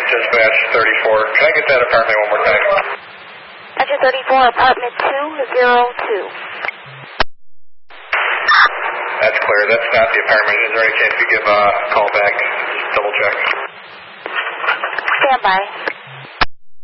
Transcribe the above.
Dispatch 34. Can I get that apartment one more time? Dispatch 34, apartment 202. That's clear. That's not the apartment. Is there any chance you give a call back? Just double check. Stand by.